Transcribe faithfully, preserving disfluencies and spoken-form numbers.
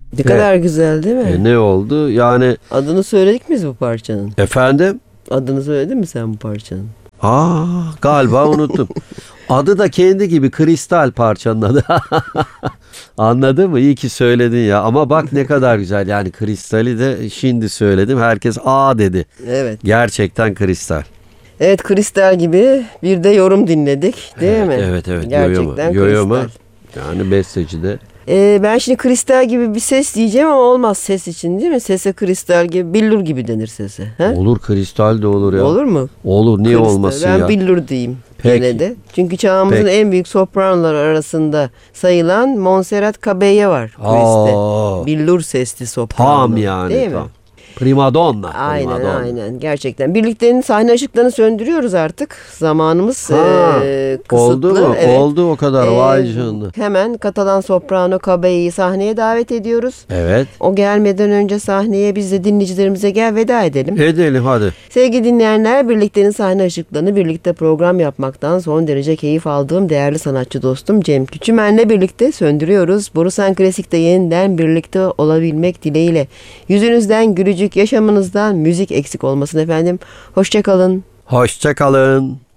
Ne kadar güzel değil mi? E, ne oldu? Yani Adını söyledik mi biz bu parçanın? efendim? Adını söyledin mi sen bu parçanın? Aa, galiba unuttum. Adı da kendi gibi, Kristal parçanın adı. Anladın mı? İyi ki söyledin ya. Ama bak ne kadar güzel. Yani Kristal'i de şimdi söyledim. Herkes aa dedi. Evet. Gerçekten Kristal. Evet, Kristal gibi bir de yorum dinledik değil evet, mi? Evet evet. Gerçekten Yoyo mu? Kristal. Yani besteci de. Ee, ben şimdi kristal gibi bir ses diyeceğim ama olmaz ses için değil mi? Sese kristal gibi, billur gibi denir sese. He? Olur, Kristal de olur ya. Olur mu? Olur, niye Kristal. olmasın ben ya? Ben billur diyeyim Peki. gene de. Çünkü çağımızın Peki. en büyük sopranolar arasında sayılan Montserrat Caballé var. Kriste. Billur sesli soprano. Tam yani. Değil mi? Tam. Primadonna. Aynen primadonna. aynen gerçekten. Birliktenin sahne ışıklarını söndürüyoruz artık. Zamanımız Ha, e, kısıtlı. oldu mu? Evet. Oldu o kadar. Ee, Vay canına. Hemen Katalan soprano Cabellé'yi sahneye davet ediyoruz. Evet. O gelmeden önce sahneye biz de dinleyicilerimize gel veda edelim. Edelim hadi. Sevgili dinleyenler, birliktenin sahne ışıklarını birlikte program yapmaktan son derece keyif aldığım değerli sanatçı dostum Cem Küçümen'le birlikte söndürüyoruz. Borusan Klasik'te yeniden birlikte olabilmek dileğiyle. Yüzünüzden gülücük, yaşamınızdan müzik eksik olmasın efendim. Hoşça kalın. Hoşça kalın.